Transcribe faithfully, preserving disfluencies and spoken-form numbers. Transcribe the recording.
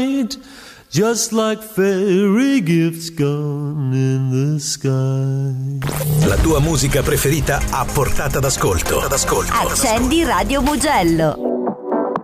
Just like fairy gifts gone in the sky. La tua musica preferita a portata d'ascolto. D'ascolto. Accendi Radio Mugello.